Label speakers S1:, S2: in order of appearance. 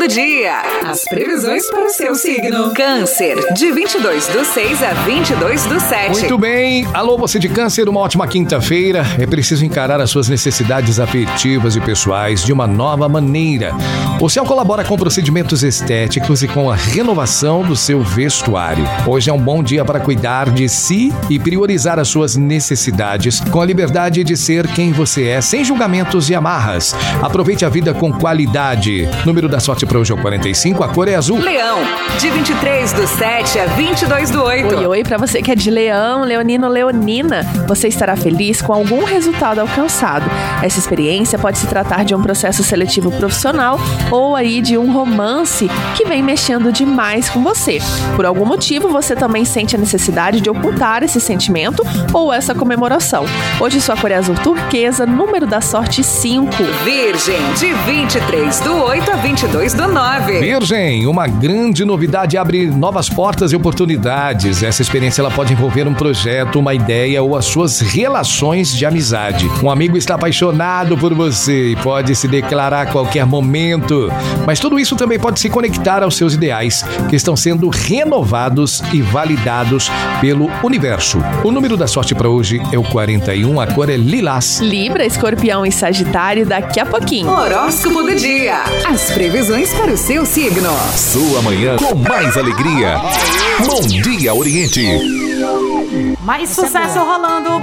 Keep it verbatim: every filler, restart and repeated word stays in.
S1: dia. As previsões para o seu signo. Câncer, de vinte e dois do seis a vinte e dois do sete.
S2: Muito bem. Alô, você de Câncer, uma ótima quinta-feira. É preciso encarar as suas necessidades afetivas e pessoais de uma nova maneira. O céu colabora com procedimentos estéticos e com a renovação do seu vestuário. Hoje é um bom dia para cuidar de si e priorizar as suas necessidades com a liberdade de ser quem você é, sem julgamentos e amarras. Aproveite a vida com qualidade. Número da sorte para hoje é o quarenta e cinco, a cor é azul.
S1: Leão, de vinte e três do sete a vinte e dois do oito.
S3: Oi, oi, pra você que é de Leão, Leonino, Leonina, você estará feliz com algum resultado alcançado. Essa experiência pode se tratar de um processo seletivo profissional ou aí de um romance que vem mexendo demais com você. Por algum motivo, você também sente a necessidade de ocultar esse sentimento ou essa comemoração. Hoje sua cor é azul turquesa, número da sorte cinco.
S1: Virgem, de vinte e três do oito a vinte e dois do nove.
S2: Virgem, uma grande novidade abre novas portas e oportunidades. Essa experiência ela pode envolver um projeto, uma ideia ou as suas relações de amizade. Um amigo está apaixonado por você e pode se declarar a qualquer momento. Mas tudo isso também pode se conectar aos seus ideais, que estão sendo renovados e validados pelo universo. O número da sorte para hoje é o quarenta e um, a cor é lilás.
S3: Libra, Escorpião e Sagitário daqui a pouquinho.
S1: Horóscopo do dia. As previsões para o seu signo.
S4: Sua manhã com mais alegria. Bom dia, Oriente.
S5: Mais sucesso rolando.